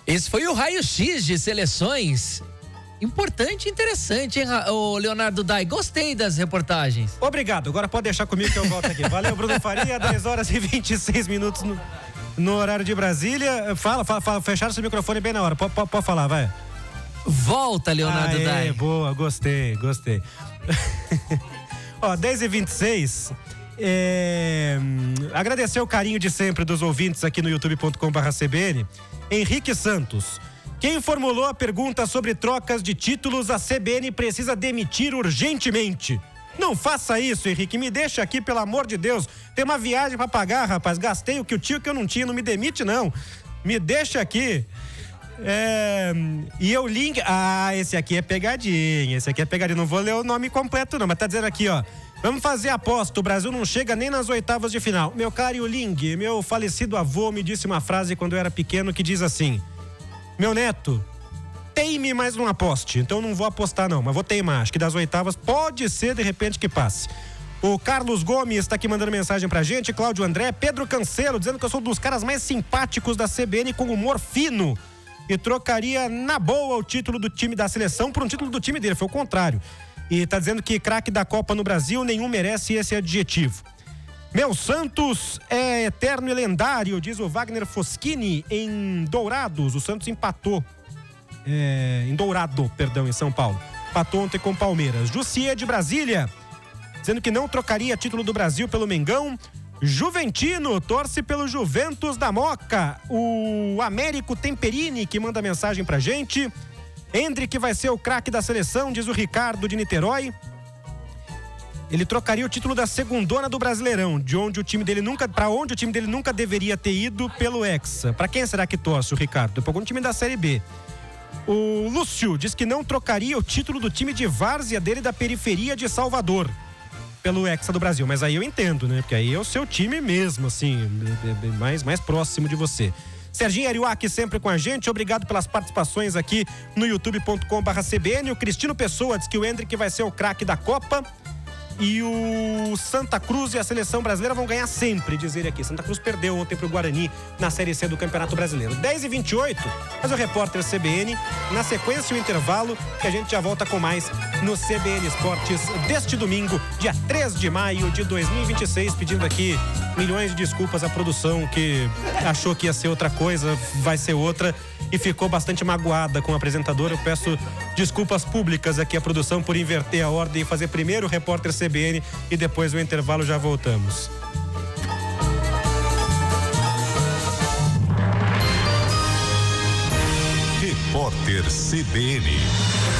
Esse foi o raio-x de seleções. Importante e interessante, hein, o Leonardo Dai? Gostei das reportagens. Obrigado, agora pode deixar comigo que eu volto aqui. Valeu, Bruno Faria, 10 horas e 26 minutos no horário de Brasília. Fala, fecharam seu microfone bem na hora, pode falar, vai. Volta, Leonardo Dai. Boa, gostei. Ó, 10h26. Agradecer o carinho de sempre dos ouvintes aqui no youtube.com/CBN. Henrique Santos. Quem formulou a pergunta sobre trocas de títulos, a CBN precisa demitir urgentemente. Não faça isso, Henrique. Me deixa aqui, pelo amor de Deus. Tem uma viagem pra pagar, rapaz. Gastei o que eu não tinha. Não me demite, não. Me deixa aqui. E eu link. Esse aqui é pegadinha. Não vou ler o nome completo, não. Mas tá dizendo aqui, ó. Vamos fazer aposta. O Brasil não chega nem nas oitavas de final. Meu caro Yuling, meu falecido avô me disse uma frase quando eu era pequeno que diz assim: meu neto, teime, mas não aposte. Então não vou apostar não, mas vou teimar. Acho que das oitavas pode ser de repente que passe. O Carlos Gomes está aqui mandando mensagem pra gente. Cláudio André, Pedro Cancelo, dizendo que eu sou um dos caras mais simpáticos da CBN, com humor fino. E trocaria na boa o título do time da seleção por um título do time dele. Foi o contrário. E tá dizendo que craque da Copa no Brasil, nenhum merece esse adjetivo. Meu Santos é eterno e lendário, diz o Wagner Foschini, em Dourados. O Santos empatou. Em Dourado, perdão, em São Paulo. Empatou ontem com o Palmeiras. Jussier de Brasília, dizendo que não trocaria título do Brasil pelo Mengão. Juventino torce pelo Juventus da Moca. O Américo Temperini, que manda mensagem pra gente. Hendrick vai ser o craque da seleção, diz o Ricardo de Niterói. Ele trocaria o título da segundona do Brasileirão, para onde o time dele nunca deveria ter ido, pelo Hexa. Para quem será que torce o Ricardo? Para algum time da Série B. O Lúcio diz que não trocaria o título do time de várzea dele da periferia de Salvador pelo Hexa do Brasil. Mas aí eu entendo, né? Porque aí é o seu time mesmo, assim, mais próximo de você. Serginho Ariuaki sempre com a gente, obrigado pelas participações aqui no youtube.com/CBN. O Cristino Pessoa diz que o Hendrick vai ser o craque da Copa. E o Santa Cruz e a seleção brasileira vão ganhar sempre, diz ele aqui. Santa Cruz perdeu ontem pro Guarani na Série C do Campeonato Brasileiro. 10h28, mas o repórter CBN, na sequência o intervalo, que a gente já volta com mais no CBN Esportes deste domingo, dia 3 de maio de 2026, pedindo aqui milhões de desculpas à produção que achou que ia ser outra coisa, vai ser outra, e ficou bastante magoada com o apresentador. Eu peço desculpas públicas aqui à produção por inverter a ordem e fazer primeiro o repórter CBN e depois o intervalo. Já voltamos. Repórter CBN.